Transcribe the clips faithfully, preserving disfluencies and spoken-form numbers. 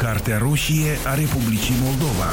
Cartea roșie a Republicii Moldova.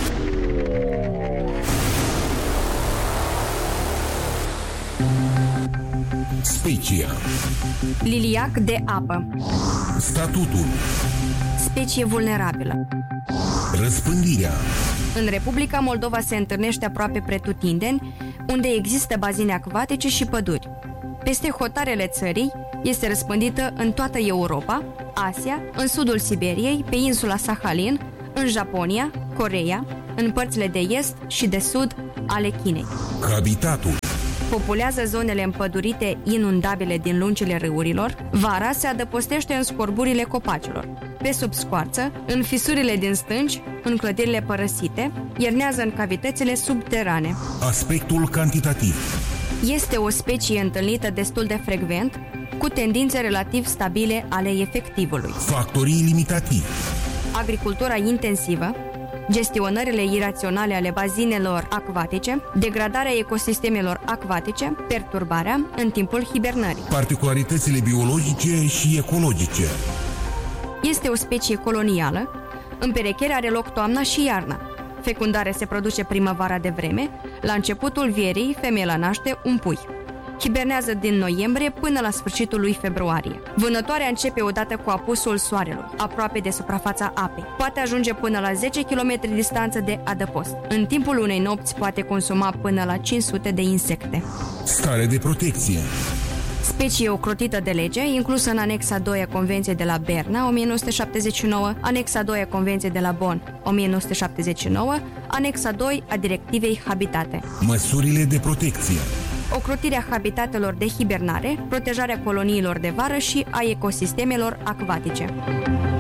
Specia. Liliac de apă. Statutul. Specie vulnerabilă. Răspândirea. În Republica Moldova se întâlnește aproape pretutindeni, unde există bazine acvatice și păduri. Peste hotarele țării este răspândită în toată Europa, Asia, în sudul Siberiei, pe insula Sahalin, în Japonia, Coreea, în părțile de est și de sud ale Chinei. Habitatul. Populează zonele împădurite inundabile din lungile râurilor. Vara se adăpostește în scorburile copacilor, pe sub scoarță, în fisurile din stânci, în clădirile părăsite, iernează în cavitățile subterane. Aspectul cantitativ. Este o specie întâlnită destul de frecvent, cu tendințe relativ stabile ale efectivului. Factorii limitativi. Agricultura intensivă, gestionările iraționale ale bazinelor acvatice, degradarea ecosistemelor acvatice, perturbarea în timpul hibernării. Particularitățile biologice și ecologice. Este o specie colonială, împerecherea are loc toamna și iarna. Fecundarea se produce primăvara de vreme, la începutul vierii femeia naște un pui. Hibernează din noiembrie până la sfârșitul lui februarie. Vânătoarea începe odată cu apusul soarelui, aproape de suprafața apei. Poate ajunge până la zece kilometri distanță de adăpost. În timpul unei nopți poate consuma până la cinci sute de insecte. Stare de protecție. Specie ocrotită de lege, inclusă în anexa doi a Convenției de la Berna, o mie nouă sute șaptezeci și nouă, anexa doi a Convenției de la Bonn, o mie nouă sute șaptezeci și nouă, anexa doi a Directivei Habitate. Măsurile de protecție. Ocrotirea habitatelor de hibernare, protejarea coloniilor de vară și a ecosistemelor acvatice.